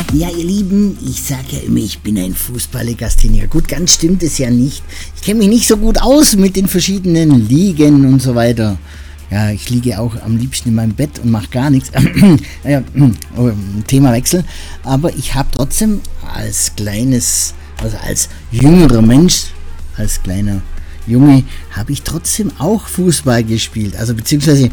Ja, ihr Lieben, ich sage ja immer, ich bin ein Fußballlegastheniker. Gut, ganz stimmt es ja nicht. Ich kenne mich nicht so gut aus mit den verschiedenen Ligen und so weiter. Ja, ich liege auch am liebsten in meinem Bett und mache gar nichts. Themawechsel. Aber ich habe trotzdem als jüngerer Mensch, als kleiner Junge, habe ich trotzdem auch Fußball gespielt. Also beziehungsweise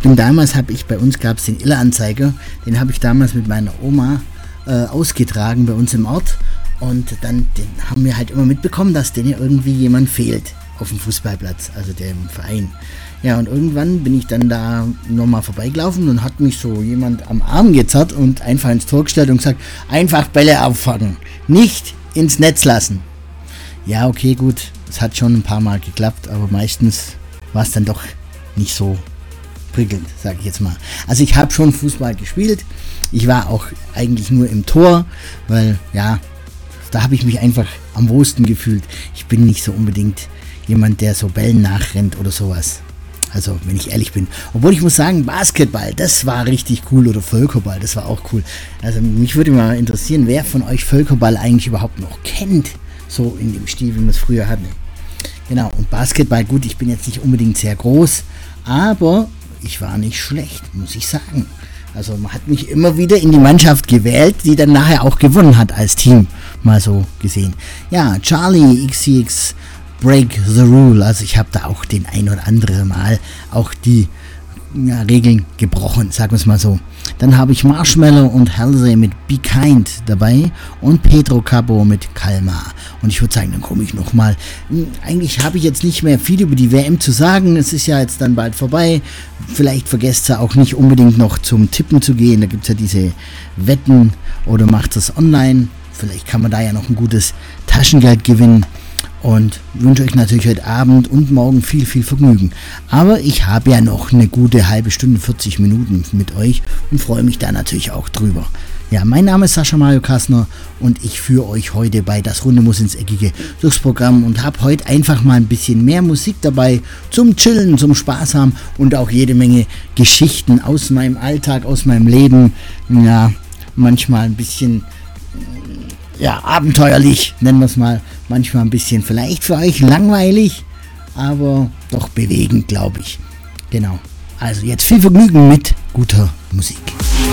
bei uns gab es den Iller-Anzeiger, den habe ich damals mit meiner Oma ausgetragen bei uns im Ort. Und dann haben wir halt immer mitbekommen, dass denen irgendwie jemand fehlt auf dem Fußballplatz, also dem Verein. Ja, und irgendwann bin ich dann da nochmal vorbeigelaufen und hat mich so jemand am Arm gezerrt und einfach ins Tor gestellt und gesagt, einfach Bälle auffangen, nicht ins Netz lassen. Ja, okay, gut, es hat schon ein paar Mal geklappt, aber meistens war es dann doch nicht so prickelnd, sage ich jetzt mal. Also ich habe schon Fußball gespielt, ich war auch eigentlich nur im Tor, weil ja, da habe ich mich einfach am wohlsten gefühlt. Ich bin nicht so unbedingt jemand, der so Bällen nachrennt oder sowas. Also, wenn ich ehrlich bin. Obwohl ich muss sagen, Basketball, das war richtig cool. Oder Völkerball, das war auch cool. Also, mich würde mal interessieren, wer von euch Völkerball eigentlich überhaupt noch kennt. So in dem Stil, wie wir es früher hatten. Genau, und Basketball, gut, ich bin jetzt nicht unbedingt sehr groß. Aber ich war nicht schlecht, muss ich sagen. Also, man hat mich immer wieder in die Mannschaft gewählt, die dann nachher auch gewonnen hat als Team. Mal so gesehen. Ja, Charlie XCX Break the Rule, also ich habe da auch den ein oder andere Mal auch die Regeln gebrochen, sagen wir es mal so. Dann habe ich Marshmallow und Halsey mit Be Kind dabei und Pedro Cabo mit Calma. Und ich würde sagen, dann komme ich nochmal. Eigentlich habe ich jetzt nicht mehr viel über die WM zu sagen, es ist ja jetzt dann bald vorbei. Vielleicht vergesst ihr auch nicht unbedingt noch zum Tippen zu gehen, da gibt es ja diese Wetten oder macht es online. Vielleicht kann man da ja noch ein gutes Taschengeld gewinnen. Und wünsche euch natürlich heute Abend und morgen viel, viel Vergnügen. Aber ich habe ja noch eine gute halbe Stunde, 40 Minuten mit euch und freue mich da natürlich auch drüber. Ja, mein Name ist Sascha Mario Kassner und ich führe euch heute bei Das Runde muss ins Eckige durchs Programm und habe heute einfach mal ein bisschen mehr Musik dabei zum Chillen, zum Spaß haben und auch jede Menge Geschichten aus meinem Alltag, aus meinem Leben. Ja, manchmal ein bisschen abenteuerlich, nennen wir es mal. Manchmal ein bisschen vielleicht für euch langweilig, aber doch bewegend, glaube ich. Genau. Also jetzt viel Vergnügen mit guter Musik.